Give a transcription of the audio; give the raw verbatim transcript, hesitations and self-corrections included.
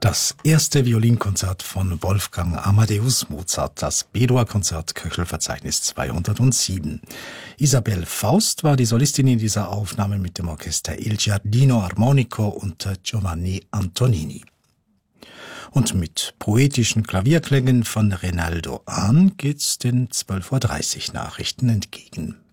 Das erste Violinkonzert von Wolfgang Amadeus Mozart, das B-Dur-Konzert, Köchelverzeichnis zweihundertsieben. Isabel Faust war die Solistin in dieser Aufnahme mit dem Orchester Il Giardino Armonico unter Giovanni Antonini. Und mit poetischen Klavierklängen von Renaldo Ahn geht's den zwölf Uhr dreißig Nachrichten entgegen.